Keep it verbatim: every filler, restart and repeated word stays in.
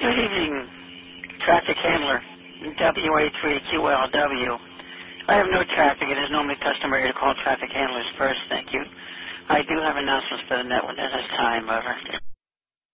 Good evening, traffic handler, W A three Q L W. I have no traffic. It is normally customary to call traffic handlers first, thank you. I do have announcements for the network at this time, however.